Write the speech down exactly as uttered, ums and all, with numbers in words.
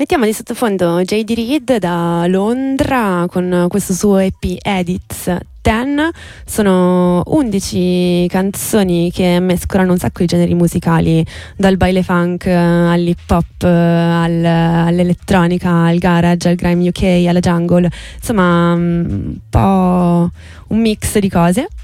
Mettiamo di sottofondo J D Reed da Londra con questo suo E P Edits dieci. Sono undici canzoni che mescolano un sacco di generi musicali, dal baile funk all'hip hop, al, all'elettronica, al garage, al grime U K, alla jungle, insomma un po' un mix di cose.